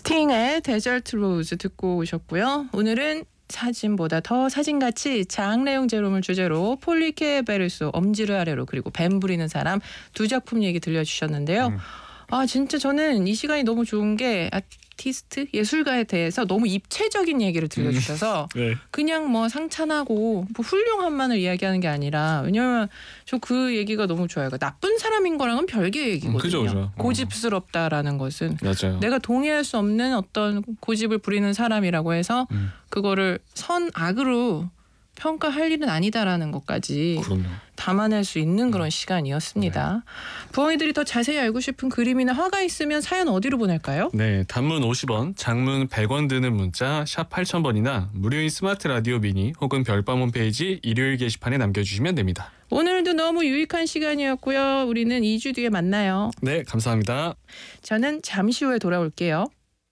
스팅의 데저트 로즈 듣고 오셨고요. 오늘은 사진보다 더 사진같이 장래용 제롬을 주제로 폴리케 베르소, 엄지를 아래로 그리고 뱀 부리는 사람 두 작품 얘기 들려주셨는데요. 진짜 저는 이 시간이 너무 좋은 게 아티스트, 예술가에 대해서 너무 입체적인 얘기를 들려주셔서 네. 그냥 뭐 상찬하고 뭐 훌륭함만을 이야기하는 게 아니라 왜냐면 저 그 얘기가 너무 좋아요. 나쁜 사람인 거랑은 별개의 얘기거든요. 그죠. 고집스럽다라는 것은 맞아요. 내가 동의할 수 없는 어떤 고집을 부리는 사람이라고 해서 그거를 선악으로 평가할 일은 아니다라는 것까지 그럼요. 담아낼 수 있는 그런 시간이었습니다. 부엉이들이 더 자세히 알고 싶은 그림이나 화가 있으면 사연 어디로 보낼까요? 네, 단문 50원, 장문 100원 드는 문자 샵 8000번이나 무료인 스마트 라디오 미니 혹은 별밤 홈페이지 일요일 게시판에 남겨주시면 됩니다. 오늘도 너무 유익한 시간이었고요. 우리는 2주 뒤에 만나요. 네, 감사합니다. 저는 잠시 후에 돌아올게요.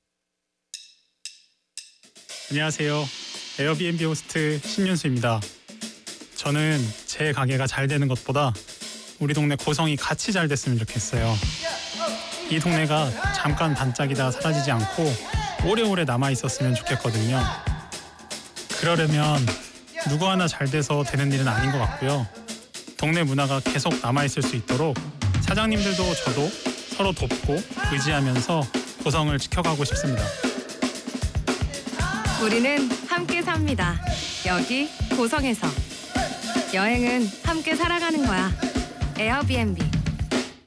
안녕하세요. 에어비앤비 호스트 신윤수입니다. 저는 제 가게가 잘 되는 것보다 우리 동네 고성이 같이 잘 됐으면 좋겠어요. 이 동네가 잠깐 반짝이다 사라지지 않고 오래오래 남아있었으면 좋겠거든요. 그러려면 누구 하나 잘 돼서 되는 일은 아닌 것 같고요. 동네 문화가 계속 남아있을 수 있도록 사장님들도 저도 서로 돕고 의지하면서 고성을 지켜가고 싶습니다. 우리는 함께 삽니다. 여기 고성에서. 여행은 함께 살아가는 거야. 에어비앤비.